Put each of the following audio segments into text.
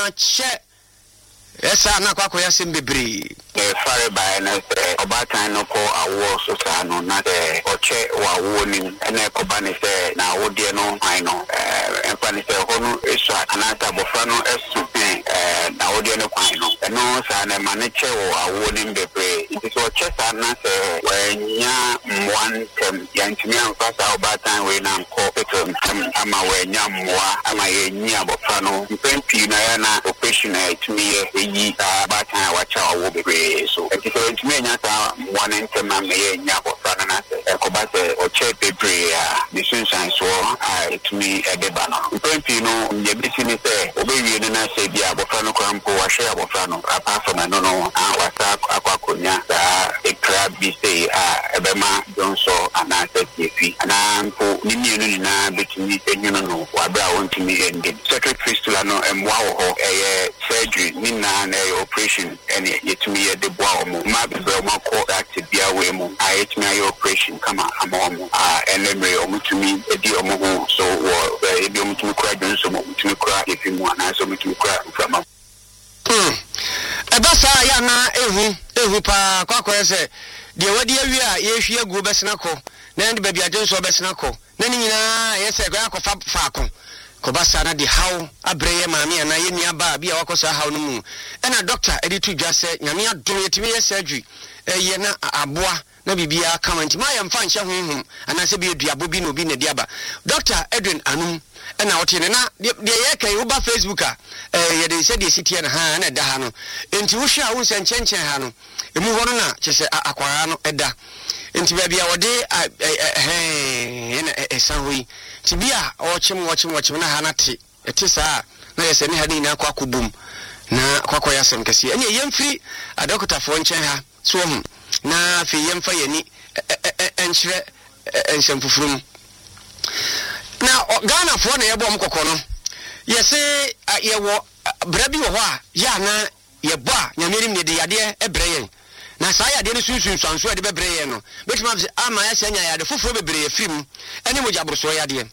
che esa na kwa koya sembebre fare by na obatan no ko awo so sa no na de oche wa woni ene ko bani se na wodie no ai no empani se hono esha anata bofra no esu na wodie no kwai no eno sa na maneche wo awo ni bebre nti so oche sa na se wenya mwantem yantimi amfa sa obatan we na ko petom ama wenya mwa ama yenya bofra no mpempi na ya na operation etimi yi batan wacha awo bebre so it's me nyata one entema me nya bofra na se ko ba se o che bebre the sunshine so it me edeba no pempi no ye bisi ni se obewie na se bia bofra no krampo wa hwe bofra no apart from no wasa akwakonya da ekra bi se ebema donso ana se tifi ana mpo ni mienu ni na betimi enyuno no wa bra wontimi ende secret fistula no emwa wo ho surgery ni na operation ene yetimi de boa mo ma be mo ko activia we mo ayetimi ayo operation kama amomo enemre omutumi edi omo so wo edi omutumi kura jonso mo omutumi kura efi mu ana so omutumi kura fama ebasa ya na ehu pa kwakwa se de wadi awi a yehwie agu besena ko na ndi baabi ajonso besena ko na ni nyina yese kwa akwa faako ko basa na de haw abreye maami na ye nua ba bia wakosa haw no mu ena doctor edi tu dwa se nyame adom yetimi ye surgery ye na aboa na bibia comment ma yemfa nche honhom anase bi eduabo bi no bi na diaba Dr. Edwin Anum ena otene na de ye kai uba Facebook a ye de se de sitie na ha na da ha no enti wo hwa wo se nchenchen ha no emu ho no na chese akwara no eda enti bia wode ena esanwi tibia ochim na hanate etisa na yese ne hadi na kwakubum na kwakoya sem kase ene yemfiri adokota fo nchen ha so hu na fi yemfa yani enchire ensemfufurum na Ghana fo na yebo mkoko no yese yewo brabi wo ho a ya na yebo a nyamerim ne de yade ebreye na saa yade ne sunsun sanso de bebreye no betima ama ya senya yade foforo bebreye fim ene mojabroso yade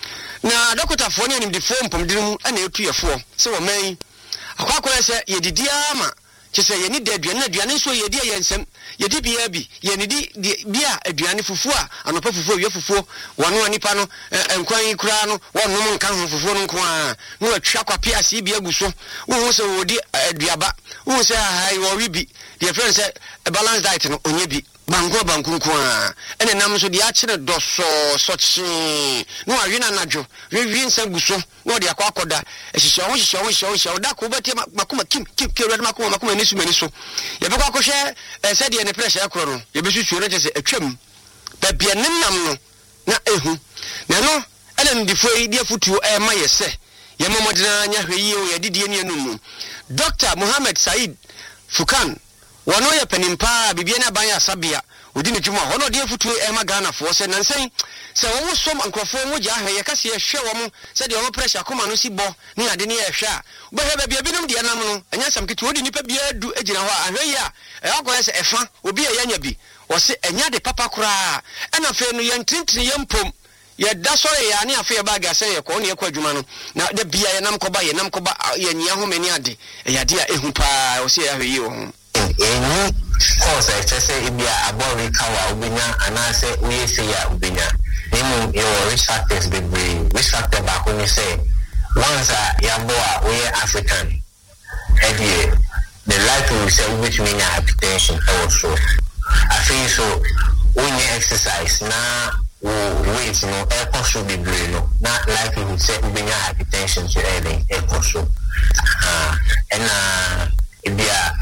na dokota fo ne nim de fo mpomdirim ana etuyefo se wo man akwakora se yedidi ama kese ye ni de aduane so yedi yensem yedi bia bi ye ni di bia aduane fufu a anopa fufu ye fufu wano anipa no enkwan kura no wonnom nka ho fufu no nko a no atwa kwape ase bia guso wo se wodi aduaba wo se hai wo wi bi de friend say balance diet no onye bi banku nko a ene nam so de a kire doso sochi no awina najo wi nsa guso no de akwakoda ehihye da ko beti makuma kim red makuma ni so ye be kwakwohwe se de ne pressure akro no ye be susu no chese atwam ba bia nenam no na ehu na no ene ndifo yi de futuo ma ye se ye momodena nya hweyi o ye didie ne enum Dr. Mohammed Said Fukan wano ye penimpa bibie na ban ya sabia odi ne dwuma hono de futuo ma Ghana fo se nansen se wo som ankrofo mo gya hwe kase ye hwe wo mo se de wo pressure koma no si bo ne ade ne ye hwe a bo he bia binom de nam no anya sam kiti odi nipa bia du agina ho a hwe ya akoye se efa obi ye nya bi wo se enya de papa kura ana fe no ye ntintini ye mpom ye da sore ya ne afa ye ba ga se ye ko ne ye kwa dwuma no na de bia ye nam koba ye nyia ho mani ade ya de a ehu pa wo se ya hwe yi wo any course I say ibia abori kawa ubinya anase uyese ya ubinya nemu your risk factors be risk factor back when you say once yamboa we African heavy the likely say which mean hypertension also I think so when you exercise na weight no air should be no not likely to say ubinya hypertension to air so and ibia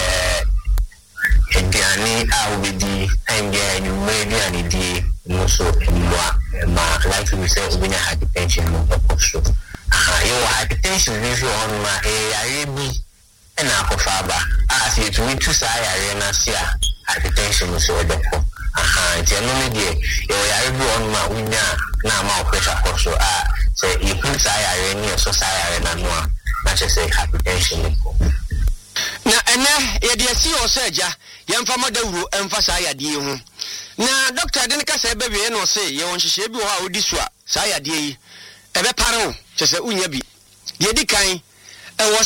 ediani awedi enga you maybe an idea no so ma like we say ubinya hypertension no also your hypertension is on ma ayebi and akofaba as it we to say arena sia hypertension so the generally dey your ayebi on ma unya na ma pressure also say you put say arena so say arena no na just say hypertension na ene ye de si o seja yemfa modawuro emfa sa yade hu na doctor de ne kasa ebewe no se ye won hihye bi ho a odi so a sa yade yi ebe pare ho chese unya bi de di kan